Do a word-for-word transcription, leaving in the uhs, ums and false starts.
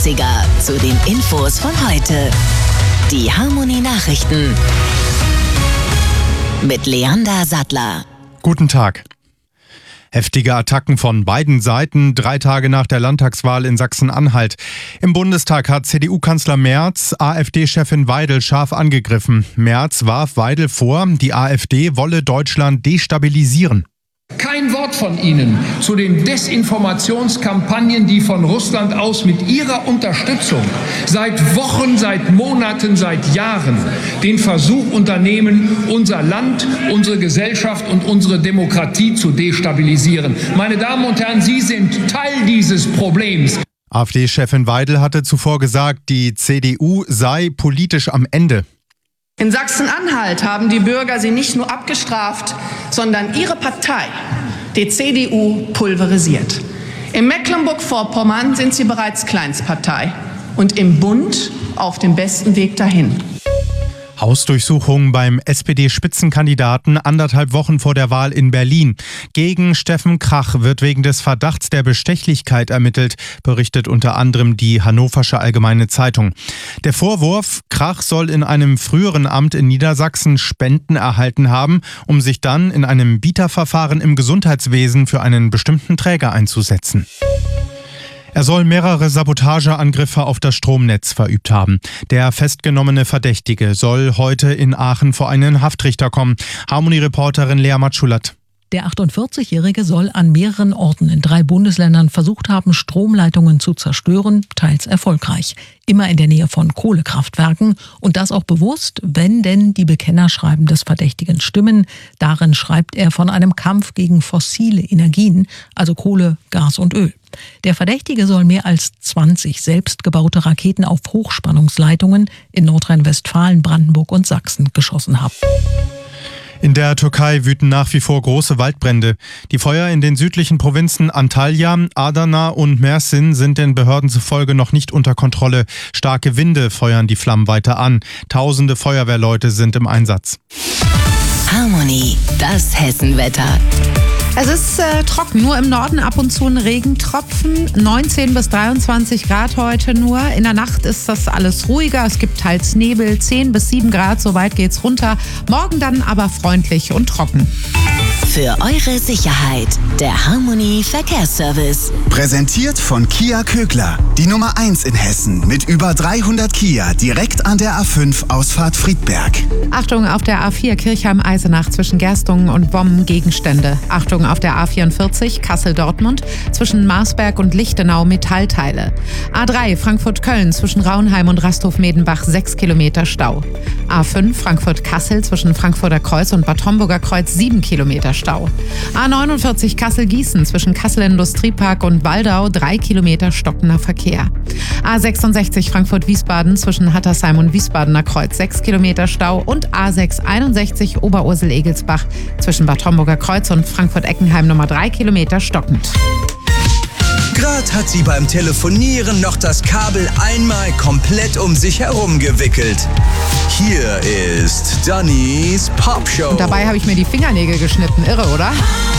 dreißiger zu den Infos von heute. Die Harmony Nachrichten mit Leander Sattler. Guten Tag. Heftige Attacken von beiden Seiten, drei Tage nach der Landtagswahl in Sachsen-Anhalt. Im Bundestag hat C D U-Kanzler Merz AfD-Chefin Weidel scharf angegriffen. Merz warf Weidel vor, die AfD wolle Deutschland destabilisieren. Kein Wort von Ihnen zu den Desinformationskampagnen, die von Russland aus mit Ihrer Unterstützung seit Wochen, seit Monaten, seit Jahren den Versuch unternehmen, unser Land, unsere Gesellschaft und unsere Demokratie zu destabilisieren. Meine Damen und Herren, Sie sind Teil dieses Problems. AfD-Chefin Weidel hatte zuvor gesagt, die C D U sei politisch am Ende. In Sachsen-Anhalt haben die Bürger sie nicht nur abgestraft, sondern ihre Partei, die C D U, pulverisiert. In Mecklenburg-Vorpommern sind sie bereits Kleinstpartei und im Bund auf dem besten Weg dahin. Hausdurchsuchung beim S P D-Spitzenkandidaten anderthalb Wochen vor der Wahl in Berlin. Gegen Steffen Krach wird wegen des Verdachts der Bestechlichkeit ermittelt, berichtet unter anderem die Hannoversche Allgemeine Zeitung. Der Vorwurf, Krach soll in einem früheren Amt in Niedersachsen Spenden erhalten haben, um sich dann in einem Bieterverfahren im Gesundheitswesen für einen bestimmten Träger einzusetzen. Er soll mehrere Sabotageangriffe auf das Stromnetz verübt haben. Der festgenommene Verdächtige soll heute in Aachen vor einen Haftrichter kommen. Harmony-Reporterin Lea Matschulat. Der achtundvierzigjährige soll an mehreren Orten in drei Bundesländern versucht haben, Stromleitungen zu zerstören, teils erfolgreich. Immer in der Nähe von Kohlekraftwerken und das auch bewusst, wenn denn die Bekennerschreiben des Verdächtigen stimmen. Darin schreibt er von einem Kampf gegen fossile Energien, also Kohle, Gas und Öl. Der Verdächtige soll mehr als zwanzig selbstgebaute Raketen auf Hochspannungsleitungen in Nordrhein-Westfalen, Brandenburg und Sachsen geschossen haben. In der Türkei wüten nach wie vor große Waldbrände. Die Feuer in den südlichen Provinzen Antalya, Adana und Mersin sind den Behörden zufolge noch nicht unter Kontrolle. Starke Winde feuern die Flammen weiter an. Tausende Feuerwehrleute sind im Einsatz. Harmony, das Hessenwetter. Es ist äh, trocken, nur im Norden ab und zu ein Regentropfen, neunzehn bis dreiundzwanzig Grad heute nur. In der Nacht ist das alles ruhiger, es gibt teils Nebel, zehn bis sieben Grad, so weit geht's runter. Morgen dann aber freundlich und trocken. Für eure Sicherheit, der Harmony Verkehrsservice. Präsentiert von Kia Kögler, die Nummer eins in Hessen mit über dreihundert Kia direkt an der A fünf Ausfahrt Friedberg. Achtung auf der A vier Kirchheim-Eisenach zwischen Gerstungen und Bommen Gegenstände. Achtung auf der A vierundvierzig Kassel-Dortmund zwischen Marsberg und Lichtenau Metallteile. A drei Frankfurt-Köln zwischen Raunheim und Rasthof-Medenbach sechs Kilometer Stau. A fünf Frankfurt-Kassel zwischen Frankfurter Kreuz und Bad Homburger Kreuz sieben Kilometer Stau. A neunundvierzig Kassel-Gießen zwischen Kassel Industriepark und Waldau drei Kilometer stockender Verkehr. A sechsundsechzig Frankfurt-Wiesbaden zwischen Hattersheim und Wiesbadener Kreuz sechs Kilometer Stau und A sechs einundsechzig Oberursel-Egelsbach zwischen Bad Homburger Kreuz und Frankfurt-Eckenheim Nummer drei Kilometer stockend. Gerade hat sie beim Telefonieren noch das Kabel einmal komplett um sich herum gewickelt. Hier ist Dannys Popshow. Und dabei habe ich mir die Fingernägel geschnitten. Irre, oder?